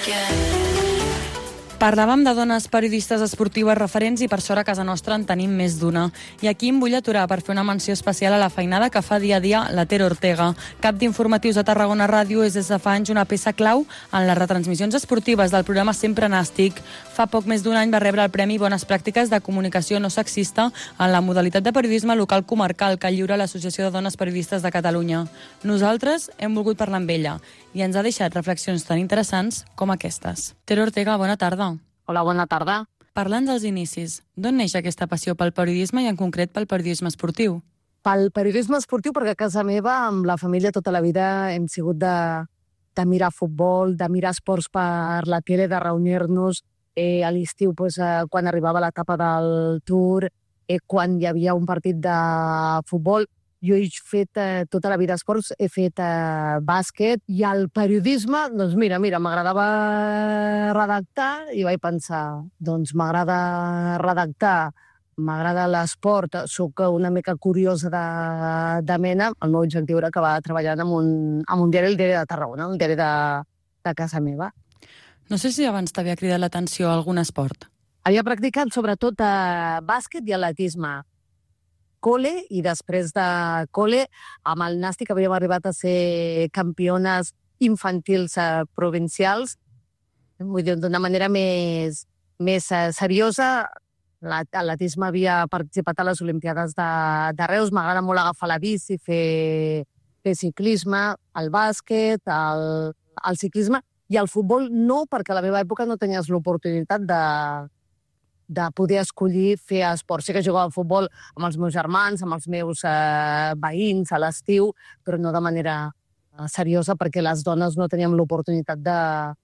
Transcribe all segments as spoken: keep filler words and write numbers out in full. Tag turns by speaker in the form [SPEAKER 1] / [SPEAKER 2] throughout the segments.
[SPEAKER 1] Parlàvem de dones periodistes esportives referents i per sort a casa nostra en tenim més d'una. I aquí em vull aturar per fer una menció especial a la feinada que fa dia a dia la Tere Ortega. Cap d'informatius de Tarragona Ràdio és des de fa anys una peça clau en les retransmissions esportives del programa Sempre Nàstic. Fa poc més d'un any va rebre el Premi Bones Pràctiques de Comunicació No Sexista en la modalitat de periodisme local comarcal que lliura l'Associació de Dones Periodistes de Catalunya. Nosaltres hem volgut parlar amb ella i ens ha deixat reflexions tan interessants com aquestes. Tere Ortega, bona tarda.
[SPEAKER 2] Hola, bona tarda.
[SPEAKER 1] Parlant dels inicis, d'on neix aquesta passió pel periodisme i en concret pel periodisme esportiu?
[SPEAKER 2] Pel periodisme esportiu, perquè a casa meva, amb la família tota la vida, hem sigut de, de mirar futbol, de mirar esports per la tele, de reunir-nos eh, a l'estiu, pues, eh, quan arribava l'etapa del Tour, eh, quan hi havia un partit de futbol. Jo he fet eh, tota la vida esports, he fet eh, bàsquet i el periodisme, doncs mira, mira, m'agradava redactar i vaig pensar, doncs m'agrada redactar, m'agrada l'esport, soc una mica curiosa de, de mena. El meu objectiu era acabar treballant en un, en un diari, el diari de Tarragona, el diari de, de casa meva.
[SPEAKER 1] No sé si abans t'havia cridat l'atenció algun esport.
[SPEAKER 2] Havia practicat sobretot eh, bàsquet i atletisme. Cole, i després de cole, amb el Nàstic havíem arribat a ser campiones infantils eh, provincials, vull dir, d'una manera més, més eh, seriosa. L'atletisme havia participat a les Olimpiades de, de Reus, m'agrada molt agafar la bici, fer, fer ciclisme, el bàsquet, el, el ciclisme, i el futbol no, perquè a la meva època no tenies l'oportunitat de de poder escollir fer esport. Sí que jugava a futbol amb els meus germans, amb els meus eh, veïns a l'estiu, però no de manera eh, seriosa, perquè les dones no teníem l'oportunitat de,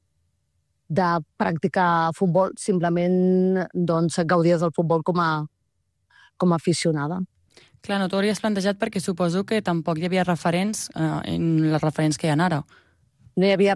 [SPEAKER 2] de practicar futbol, simplement doncs, gaudies del futbol com a, com a aficionada.
[SPEAKER 1] Clar, no t'ho hauries plantejat perquè suposo que tampoc hi havia referents eh, en les referents que hi ha ara.
[SPEAKER 2] No hi havia